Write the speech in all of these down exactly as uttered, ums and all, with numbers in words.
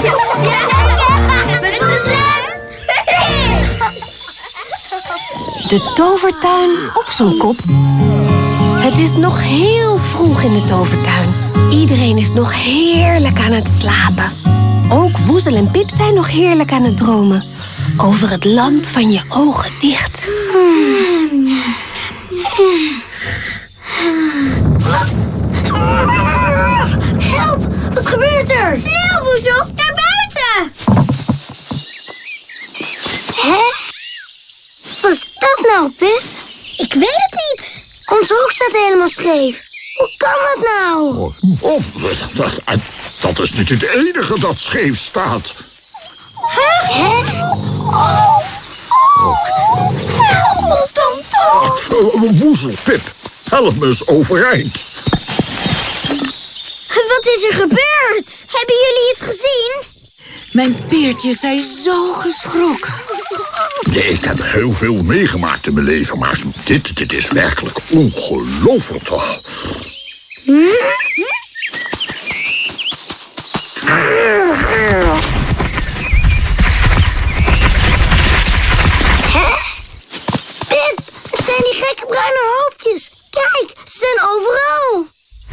Met de stem. De tovertuin op zijn kop. Het is nog heel vroeg in de tovertuin. Iedereen is nog heerlijk aan het slapen. Ook Woezel en Pip zijn nog heerlijk aan het dromen. Over het land van je ogen dicht. Help, wat gebeurt er? Snel, Woezel, naar buiten. Hè? Wat is dat nou, Pip? Ik weet het niet. Ons hoek staat helemaal scheef. Hoe kan dat nou? Oh, oh, dat, dat is niet het enige dat scheef staat. Hè? Oh. Help ons dan toch. Uh, Woezel, Pip, help me eens overeind. Wat is er gebeurd? Hebben jullie iets gezien? Mijn peertjes zijn zo geschrokken. Nee, ik heb heel veel meegemaakt in mijn leven, maar dit, dit is werkelijk ongelooflijk toch. Hm? Hè? Pip, het zijn die gekke bruine hoopjes. Kijk, ze zijn overal.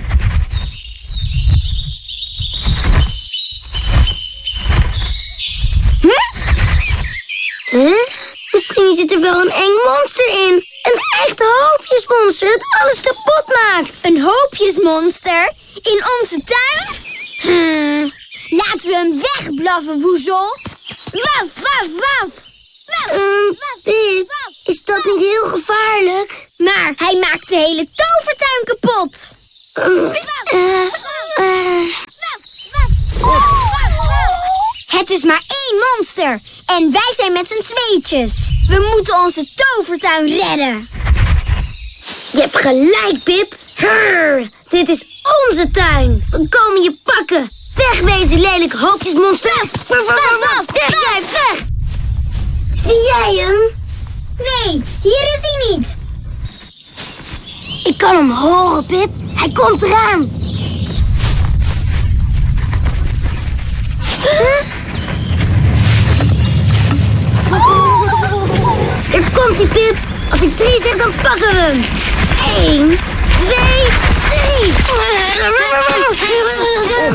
Huh? Misschien zit er wel een eng monster in. Een echt hoopjesmonster dat alles kapot maakt. Een hoopjesmonster? In onze tuin? Hmm. Laten we hem wegblaffen, Woezel. Waf, waf, waf. Waf, Um, waf, Pip, waf. is dat niet heel gevaarlijk? Maar hij maakt de hele tovertuin kapot. Um, eh, eh. Het is maar één monster. En wij zijn met z'n tweetjes. We moeten onze tovertuin redden. Je hebt gelijk, Pip. Grrr, dit is onze tuin. We komen je pakken. Wegwezen, lelijk hoopjesmonster. Waf, waf, waf, Wegblijf, weg. Zie jij hem? Nee, hier is hij niet. Ik kan hem horen, Pip. Hij komt eraan. Huh? Er komt die, Pip. Als ik drie zeg, dan pakken we hem. Eén, twee, drie.